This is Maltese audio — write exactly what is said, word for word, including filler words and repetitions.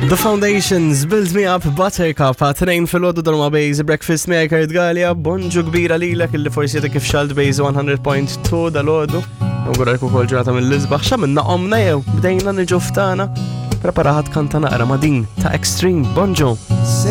The Foundations, Build Me Up, Buttercup, għatnejn fil-ħodu dal-ma Bejz Breakfast Maker Dgalja, bonġu kbira lilek illi forsi jeta kif xalt Bejz one hundred point two dal-ħodu. Għura jku kol ġurnata mill-Lizbaħ, xamilna omna jew, bdejna niġuftana, preparaħat kanta naqra ma din ta' Extreme, bonġu.